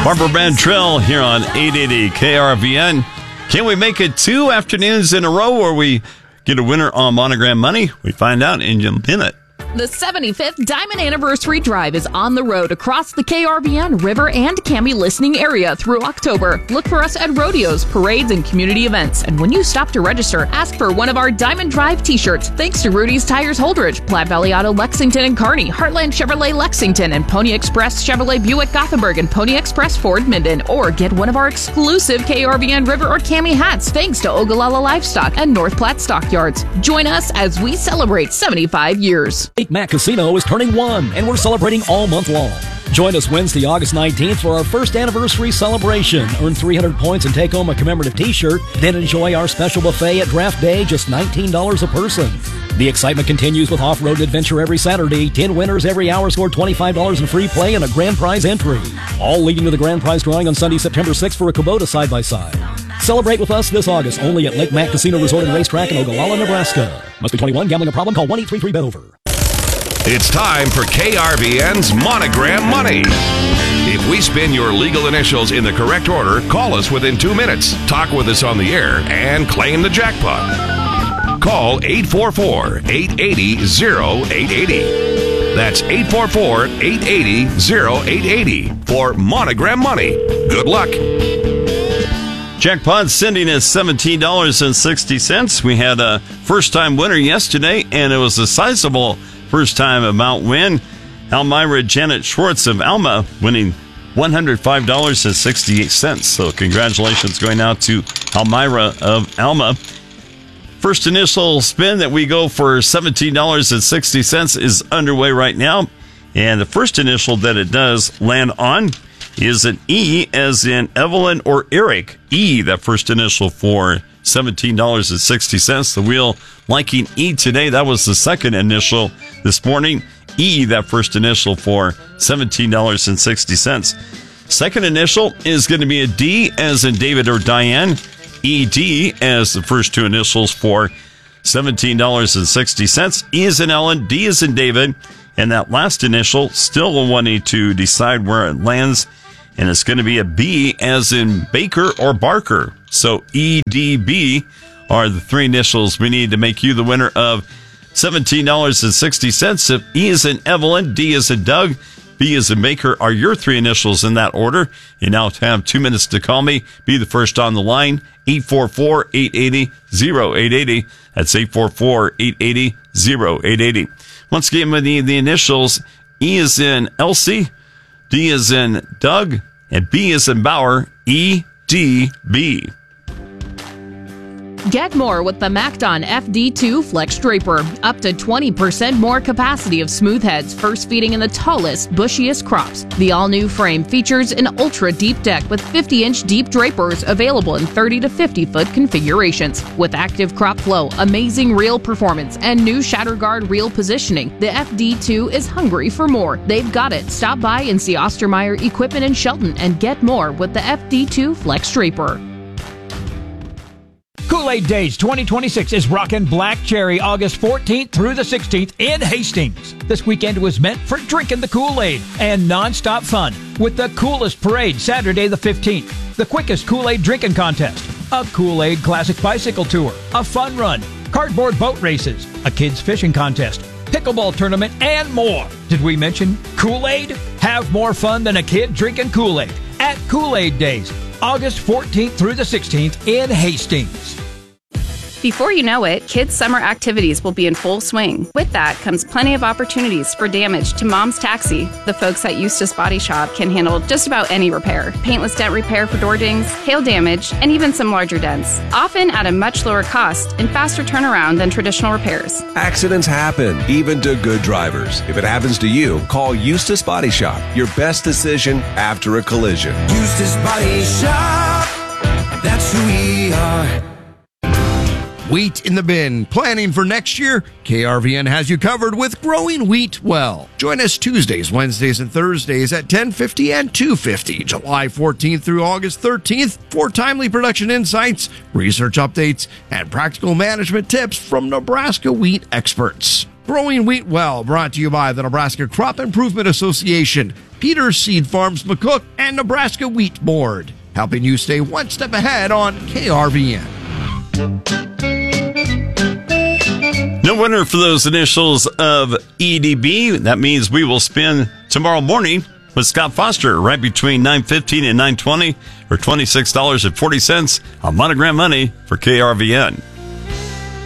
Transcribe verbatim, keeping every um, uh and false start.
Barbara Bantrell here on eight eighty K R V N. Can we make it two afternoons in a row where we get a winner on Monogram Money? We find out in a minute. The seventy-fifth Diamond Anniversary Drive is on the road across the K R V N, River, and Cami listening area through October. Look for us at rodeos, parades, and community events. And when you stop to register, ask for one of our Diamond Drive t-shirts. Thanks to Rudy's Tires Holdridge, Platte Valley Auto Lexington and Kearney, Heartland Chevrolet Lexington, and Pony Express Chevrolet Buick Gothenburg, and Pony Express Ford Minden. Or get one of our exclusive K R V N River or Cami hats thanks to Ogallala Livestock and North Platte Stockyards. Join us as we celebrate seventy-five years. Lake Mac Casino is turning one, and we're celebrating all month long. Join us Wednesday, August nineteenth for our first anniversary celebration. Earn three hundred points and take home a commemorative t-shirt. Then enjoy our special buffet at Draft Day, just nineteen dollars a person. The excitement continues with off-road adventure every Saturday. ten winners every hour score twenty-five dollars in free play and a grand prize entry. All leading to the grand prize drawing on Sunday, September sixth for a Kubota side-by-side. Celebrate with us this August only at Lake Mac Casino Resort and Racetrack in Ogallala, Nebraska. Must be twenty-one. Gambling a problem? Call one eight three three bet over. It's time for K R V N's Monogram Money. If we spin your legal initials in the correct order, call us within two minutes, talk with us on the air, and claim the jackpot. Call eight four four, eight eight zero, zero eight eight zero. That's eight four four, eight eight zero, zero eight eight zero for Monogram Money. Good luck. Jackpot sending us seventeen dollars and sixty cents. We had a first-time winner yesterday, and it was a sizable first-time amount win. Almira Janet Schwartz of Alma winning one hundred five dollars and sixty-eight cents. So congratulations going out to Almira of Alma. First initial spin that we go for seventeen dollars and sixty cents is underway right now. And the first initial that it does land on is an E as in Evelyn or Eric. E, that first initial for seventeen dollars and sixty cents. The wheel liking E today. That was the second initial this morning. E, that first initial for seventeen dollars and sixty cents. Second initial is going to be a D as in David or Diane. E D as the first two initials for seventeen dollars and sixty cents. E as in Ellen, D as in David. And that last initial, still wanting to decide where it lands. And it's going to be a B as in Baker or Barker. So E D B are the three initials we need to make you the winner of seventeen dollars and sixty cents. If E is in Evelyn, D is in Doug, B is in Baker are your three initials in that order. You now have two minutes to call me. Be the first on the line. eight four four, eight eight zero, zero eight eight zero. That's eight four four, eight eight zero, zero eight eight zero. Once again, with the, the initials, E is in Elsie, D is in Doug, and B is in Bauer. E D B. Get more with the MacDon F D two Flex Draper. Up to twenty percent more capacity of smooth heads, first feeding in the tallest, bushiest crops. The all-new frame features an ultra-deep deck with fifty-inch deep drapers available in thirty to fifty foot configurations. With active crop flow, amazing reel performance, and new shatter guard reel positioning, the F D two is hungry for more. They've got it. Stop by and see Ostermeyer Equipment in Shelton and get more with the F D two Flex Draper. Kool-Aid Days twenty twenty-six is rockin' Black Cherry August fourteenth through the sixteenth in Hastings. This weekend was meant for drinking the Kool-Aid and non-stop fun with the coolest parade Saturday the fifteenth, the quickest Kool-Aid drinking contest, a Kool-Aid Classic Bicycle Tour, a fun run, cardboard boat races, a kids fishing contest, pickleball tournament, and more. Did we mention Kool-Aid? Have more fun than a kid drinking Kool-Aid at Kool-Aid Days, August fourteenth through the sixteenth in Hastings. Before you know it, kids' summer activities will be in full swing. With that comes plenty of opportunities for damage to Mom's Taxi. The folks at Eustace Body Shop can handle just about any repair. Paintless dent repair for door dings, hail damage, and even some larger dents. Often at a much lower cost and faster turnaround than traditional repairs. Accidents happen, even to good drivers. If it happens to you, call Eustace Body Shop. Your best decision after a collision. Eustace Body Shop, that's who we are. Wheat in the bin. Planning for next year? K R V N has you covered with Growing Wheat Well. Join us Tuesdays, Wednesdays, and Thursdays at ten fifty and two fifty, July fourteenth through August thirteenth for timely production insights, research updates, and practical management tips from Nebraska wheat experts. Growing Wheat Well, brought to you by the Nebraska Crop Improvement Association Peters Seed Farms McCook, and Nebraska Wheat Board, helping you stay one step ahead on K R V N. No winner for those initials of E D B. That means we will spend tomorrow morning with Scott Foster right between nine fifteen and nine twenty for twenty-six dollars and forty cents on Monogram Money for K R V N.